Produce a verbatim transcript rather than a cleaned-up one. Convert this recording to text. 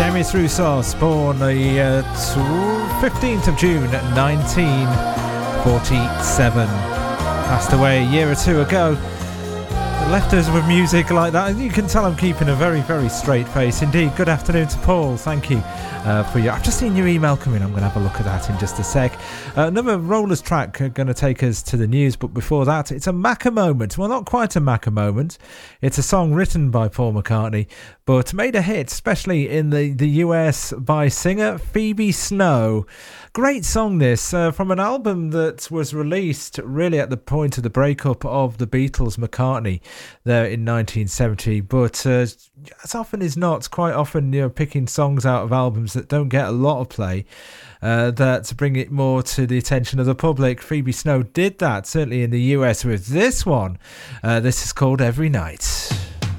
James Roussos, born the uh, fifteenth of June nineteen forty-seven. Passed away a year or two ago. Left us with music like that, and you can tell I'm keeping a very, very straight face indeed. Good afternoon to Paul. Thank you uh, for your. I've just seen your email come in. I'm going to have a look at that in just a sec. Uh, another Rollers track uh, going to take us to the news, but before that, it's a Macca moment. Well, not quite a Macca moment. It's a song written by Paul McCartney, but made a hit, especially in the, the U S by singer Phoebe Snow. Great song this, uh, from an album that was released really at the point of the breakup of the Beatles, McCartney, there in nineteen seventy. But uh, as often as not, quite often, you know, picking songs out of albums that don't get a lot of play, uh, that bring it more to the attention of the public. Phoebe Snow did that, certainly in the U S with this one. Uh, this is called Every Night.